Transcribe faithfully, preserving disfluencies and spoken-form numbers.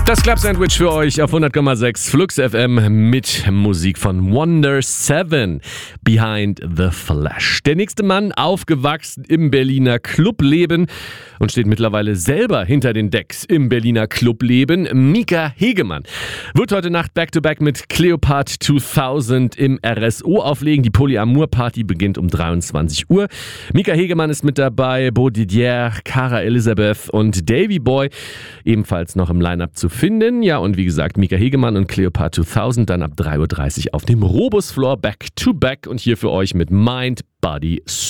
Das Club-Sandwich für euch auf hundert Komma sechs Flux F M mit Musik von Wonder Seven, Behind the Flash. Der nächste Mann, aufgewachsen im Berliner Clubleben und steht mittlerweile selber hinter den Decks im Berliner Clubleben, Mika Hegemann. Wird heute Nacht Back-to-Back mit Cleopatra zweitausend im R S O auflegen. Die Polyamour-Party beginnt um dreiundzwanzig Uhr. Mika Hegemann ist mit dabei, Bo Didier, Cara Elizabeth und Davy Boy ebenfalls noch im Line-Up zu finden. Ja, und wie gesagt, Mika Hegemann und Cleopatra zweitausend dann ab drei Uhr dreißig auf dem Robus Floor Back to Back und hier für euch mit Mind, Body, Soul.